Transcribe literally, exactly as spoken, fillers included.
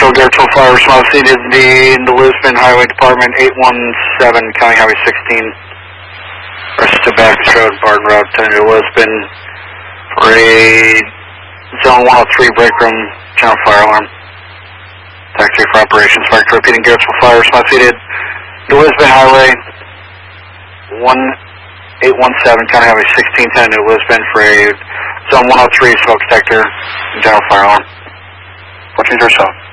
Control, Garrettsville Fire Response needed the, the Lisbon Highway Department, eight one seven, County Highway sixteen. Rest to Baptist Road, Barton Road, ten to Lisbon for a Zone one oh three break room general fire alarm. Taxi for operations, fire crew repeating Garrettsville Fire Response needed the Lisbon Highway eight one seven, County Highway sixteen ten to Lisbon for a Zone one oh three smoke detector and general fire alarm. fourteen zero seven.